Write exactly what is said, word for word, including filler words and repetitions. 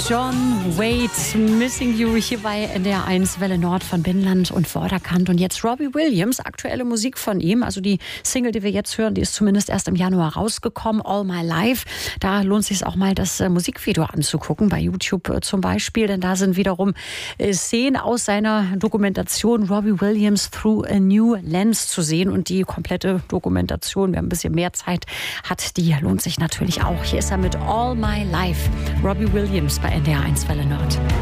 John Waite, Missing You, hier bei N D R eins Welle Nord von Binnenland und Vorderkant. Und jetzt Robbie Williams, aktuelle Musik von ihm. Also die Single, die wir jetzt hören, die ist zumindest erst im Januar rausgekommen, All My Life. Da lohnt es sich auch mal, das Musikvideo anzugucken, bei YouTube zum Beispiel. Denn da sind wiederum Szenen aus seiner Dokumentation Robbie Williams Through a New Lens zu sehen. Und die komplette Dokumentation, wer ein bisschen mehr Zeit hat, die lohnt sich natürlich auch. Hier ist er mit All My Life. Robbie Williams bei N D R eins Welle Nord.